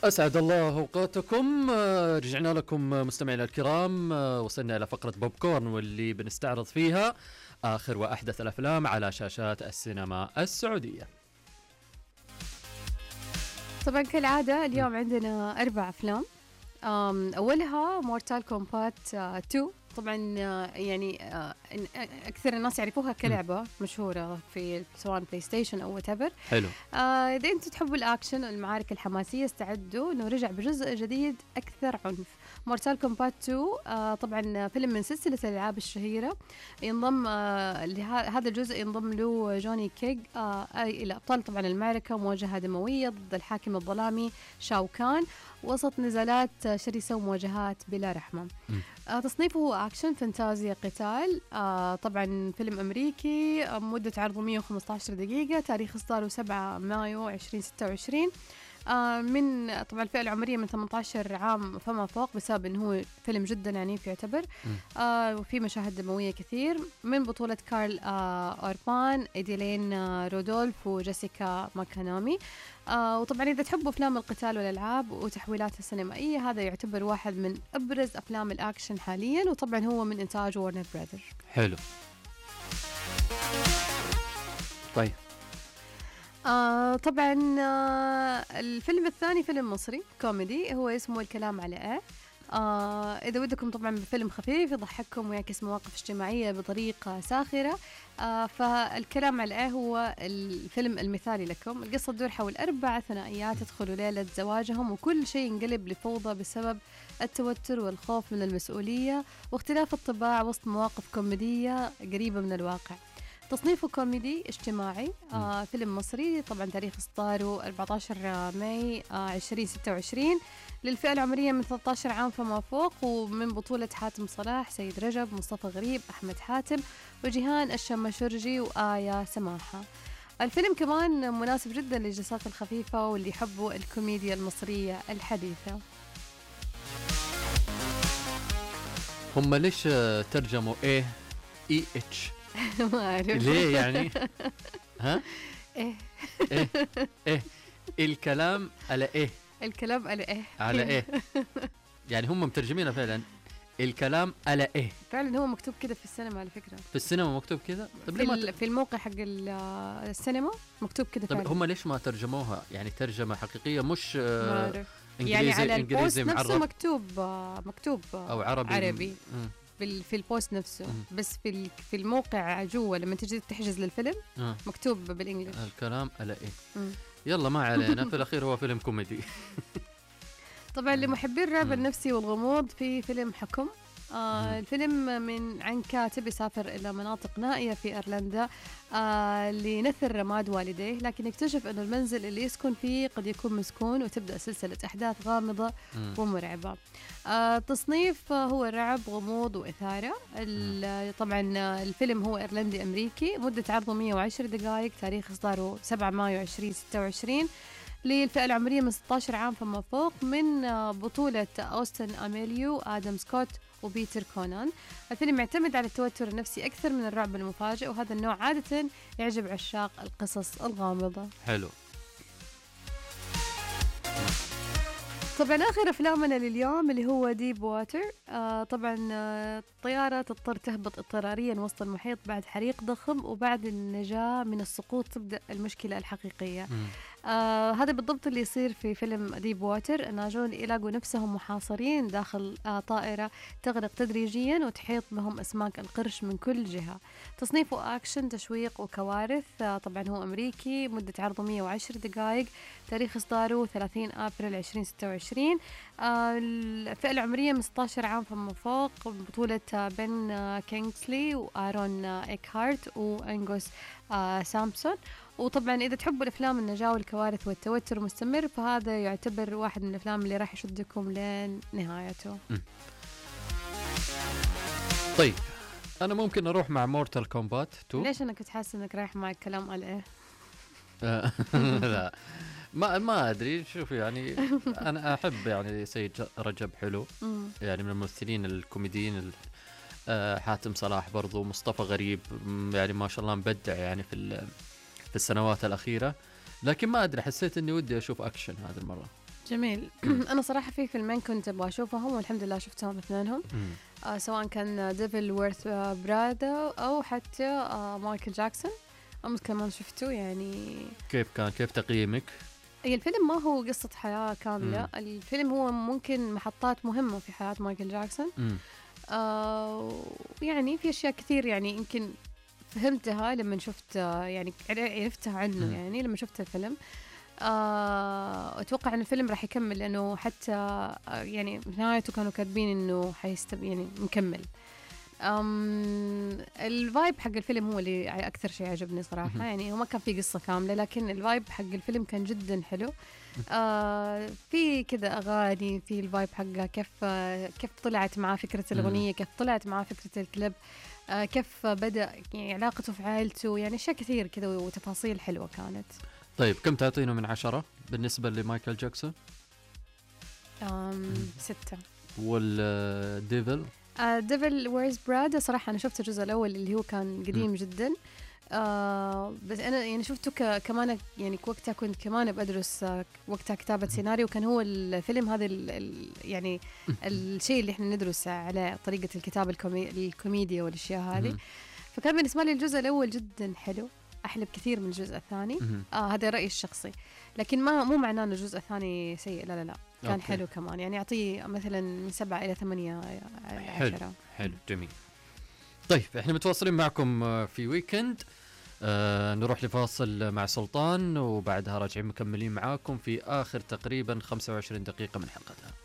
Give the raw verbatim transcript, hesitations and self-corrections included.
أسعد الله أوقاتكم. رجعنا لكم مستمعينا الكرام، وصلنا إلى فقرة بوب كورن واللي بنستعرض فيها آخر وأحدث الأفلام على شاشات السينما السعودية. طبعا كالعادة اليوم عندنا أربع أفلام. أولها مورتال كومبات تو. طبعا يعني أكثر الناس يعرفوها كلعبة مشهورة في سواء بلاي ستيشن أو واتيفر. حلو. آه إذا أنتم تحبوا الأكشن والمعارك الحماسية استعدوا إنه رجع بجزء جديد أكثر عنف. مورتال كومبات تو آه طبعا فيلم من سلسلة الألعاب الشهيرة. ينضم آه لهذا الجزء ينضم له جوني كيج آه إلى أبطال طبعا المعركة، مواجهة دموية ضد الحاكم الظلامي شاو كان وسط نزالات شرسة ومواجهات بلا رحمة. آه تصنيفه هو أكشن فانتازيا قتال. آه طبعا فيلم أمريكي، آه مدة عرضه مية وخمسة عشر دقيقة، تاريخ إصداره سبعة مايو ألفين وستة وعشرين. آه من طبعا الفئة العمرية من ثمانية عشر عام فما فوق، بسبب إنه هو فيلم جدا عنيف يعتبر. آه وفي مشاهد دموية كثير. من بطولة كارل آه أوربان، إيديلين آه رودولف، وجيسيكا ماكانامي. آه وطبعا إذا تحبوا أفلام القتال والألعاب وتحويلاتها السينمائية، هذا يعتبر واحد من أبرز أفلام الأكشن حاليا، وطبعا هو من إنتاج وارنر براذر. حلو. طيب آه طبعا آه الفيلم الثاني فيلم مصري كوميدي، هو اسمه الكلام على إيه. آه إذا ودكم طبعا بفيلم خفيف يضحككم ويعكس مواقف اجتماعية بطريقة ساخرة، آه فالكلام على إيه هو الفيلم المثالي لكم. القصة تدور حول أربع ثنائيات يدخلوا ليلة زواجهم، وكل شيء ينقلب لفوضى بسبب التوتر والخوف من المسؤولية واختلاف الطباع وسط مواقف كوميدية قريبة من الواقع. تصنيفه كوميدي اجتماعي. آه فيلم مصري، طبعا تاريخ إصداره أربعة عشر ماي آه ألفين وستة وعشرين، للفئة العمرية من ثلاثة عشر عام فما فوق، ومن بطولة حاتم صلاح، سيد رجب، مصطفى غريب، أحمد حاتم، وجيهان الشماشرجي، وآية سماحة. الفيلم كمان مناسب جدا للجلسات الخفيفة واللي يحبوا الكوميديا المصرية الحديثة. هم ليش ترجموا ايه اي اتش؟ ما أعرف ليه يعني. ها إيه ايه ايه الكلام على ايه الكلام على إيه على ايه يعني هم مترجمينها فعلا الكلام على ايه. فعلا هو مكتوب كده في السينما على فكرة، في السينما مكتوب كده. طب في, ليه ت... في الموقع حق السينما مكتوب كده. طب هم ليش ما ترجموها يعني ترجمة حقيقية مش آه يعني على البوست نفسه معرب. مكتوب مكتوب أو عربي, عربي. في البوست نفسه. مم. بس في في الموقع جوا لما تجي تحجز للفيلم مم. مكتوب بالإنجليش الكلام على إيه. مم. يلا ما علينا. في الأخير هو فيلم كوميدي. طبعا لمحبين الرعب النفسي والغموض، في فيلم حكم. آه الفيلم من عن كاتب يسافر إلى مناطق نائية في أيرلندا آه لنثر رماد والديه، لكن يكتشف أن المنزل اللي يسكن فيه قد يكون مسكون، وتبدأ سلسلة أحداث غامضة م. ومرعبة. آه تصنيف هو رعب غموض وإثارة. طبعا الفيلم هو إيرلندي أمريكي، مدة عرضه مية وعشر دقائق، تاريخ إصداره سبعة مايو ألفين وستة وعشرين، للفئة العمرية من ستة عشر عام فما فوق، من بطولة أوستن أميليو، آدم سكوت، وبيتر كونان. الفيلم يعتمد على التوتر النفسي أكثر من الرعب المفاجئ، وهذا النوع عادة يعجب عشاق القصص الغامضة. حلو. طبعا آخر أفلامنا لليوم اللي هو ديب واتر. آه طبعا آه الطيارة تضطر تهبط اضطراريا وسط المحيط بعد حريق ضخم، وبعد النجاة من السقوط تبدأ المشكلة الحقيقية. آه هذا بالضبط اللي يصير في فيلم ديب واتر. الناجون يلاقوا نفسهم محاصرين داخل آه طائرة تغرق تدريجيا وتحيط بهم أسماك القرش من كل جهة. تصنيفه أكشن تشويق وكوارث. آه طبعا هو أمريكي، مدة عرضه مية وعشر دقائق، تاريخ إصداره ثلاثين أبريل ألفين وستة وعشرين. آه الفئة العمرية من ستة عشر عام فما فوق، بطولة آه بن آه كينغسلي، وآرون آه إيكهارت، وأنغوس آه سامسون. وطبعا إذا تحبوا الأفلام النجاة والكوارث والتوتر مستمر، فهذا يعتبر واحد من الأفلام اللي راح يشدكم لين نهايته. م. طيب أنا ممكن أروح مع مورتال كومبات تو. ليش أنا كنت حاسة إنك رايح مع الكلام على إيه؟ لا ما ما أدري. شوف يعني أنا أحب يعني سيد رجب حلو، م. يعني من الممثلين الكوميديين. حاتم صلاح برضو، مصطفى غريب يعني ما شاء الله مبدع يعني في في السنوات الأخيرة، لكن ما أدري حسيت إني ودي أشوف أكشن هذه المرة. جميل. أنا صراحة في فيلمين كنت أبغى أشوفهم والحمد لله شفتهم اثنينهم. آه سواء كان ديفل وورث برادا أو حتى آه مايكل جاكسون أمس كمان شفته. يعني كيف كان؟ كيف تقييمك؟ هي الفيلم ما هو قصة حياة كاملة. مم. الفيلم هو ممكن محطات مهمة في حياة مايكل جاكسون. آه يعني في أشياء كثير يعني يمكن فهمتها لما شفت آه يعني عرفتها عنه. مم. يعني لما شفت الفيلم آه أتوقع أن الفيلم راح يكمل لأنه حتى آه يعني في نهايته كانوا كاتبين إنه حيستب يعني مكمل. أم الفايب حق الفيلم هو اللي أكثر شيء عجبني صراحة. يعني هو ما كان في قصة كاملة لكن الفايب حق الفيلم كان جدا حلو. آه في كذا أغاني في الفايب حقها كيف آه كيف طلعت مع فكرة الأغنية كيف طلعت مع فكرة الكليب آه كيف بدأ يعني علاقته في عائلته. يعني أشياء كثير كذا وتفاصيل حلوة كانت. طيب كم تعطينه من عشرة بالنسبة لمايكل جاكسون؟ أم ستة. والديفل؟ ديفل ويرز برادا صراحة أنا شفت الجزء الأول اللي هو كان قديم م. جدا. آه بس أنا يعني شفته ك- كمان يعني وقتها كنت كمان بدرس آه وقتها كتابة سيناريو. وكان هو الفيلم هذا ال ال يعني الشيء اللي إحنا ندرس على طريقة الكتابة الكومي الكوميديا والأشياء هذه. فكان بالنسبة لي الجزء الأول جدا حلو أحلى بكثير من الجزء الثاني. آه هذا رأيي الشخصي لكن ما مو معناه أن الجزء الثاني سيء. لا لا لا كان أوكي. حلو كمان يعني أعطيه مثلا من سبعة إلى ثمانية حلو. حلو جميل. طيب إحنا متواصلين معكم في ويكند. آه نروح لفاصل مع سلطان وبعدها راجعين مكملين معاكم في آخر تقريبا خمسة وعشرين دقيقة من حلقتها.